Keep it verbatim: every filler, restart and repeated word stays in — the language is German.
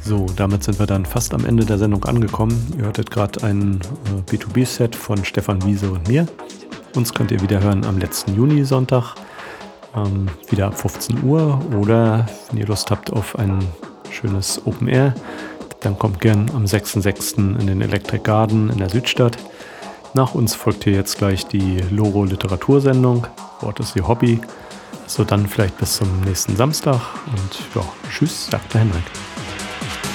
So, damit sind wir dann fast am Ende der Sendung angekommen. Ihr hörtet gerade ein äh, B zwei B-Set von Stefan Wiese und mir. Uns könnt ihr wieder hören am letzten Juni-Sonntag, ähm, wieder ab fünfzehn Uhr. Oder wenn ihr Lust habt auf ein schönes Open Air, dann kommt gern am sechsten sechsten in den Electric Garden in der Südstadt. Nach uns folgt hier jetzt gleich die Loro Literatursendung. Wort ist ihr Hobby. So, dann vielleicht bis zum nächsten Samstag. Und ja, tschüss, sagt der Henrik.